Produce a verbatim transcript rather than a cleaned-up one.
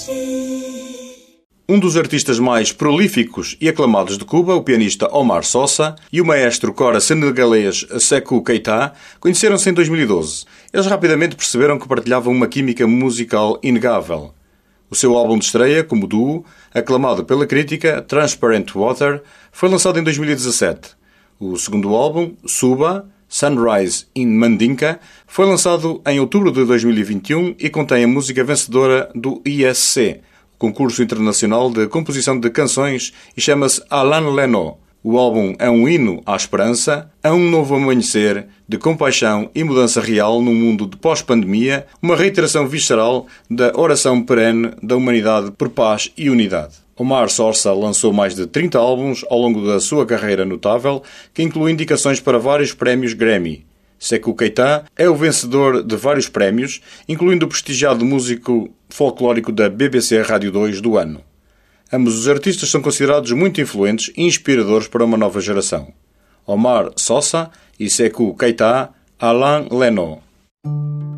Um dos artistas mais prolíficos e aclamados de Cuba, o pianista Omar Sosa, e o maestro cora senegalês Sékou Keita, conheceram-se em dois mil e doze. Eles rapidamente perceberam que partilhavam uma química musical inegável. O seu álbum de estreia, como duo, aclamado pela crítica, Transparent Water, foi lançado em dois mil e dezassete. O segundo álbum, Suba, Sunrise in Mandinka, foi lançado em outubro de dois mil e vinte e um e contém a música vencedora do I S C, Concurso Internacional de Composição de Canções, e chama-se Alain Leno. O álbum é um hino à esperança, a um novo amanhecer de compaixão e mudança real num mundo de pós-pandemia, uma reiteração visceral da oração perene da humanidade por paz e unidade. Omar Sosa lançou mais de trinta álbuns ao longo da sua carreira notável, que inclui indicações para vários prémios Grammy. Sékou Keita é o vencedor de vários prémios, incluindo o prestigiado músico folclórico da B B C Rádio dois do ano. Ambos os artistas são considerados muito influentes e inspiradores para uma nova geração. Omar Sosa e Sékou Keita, Alain Leno.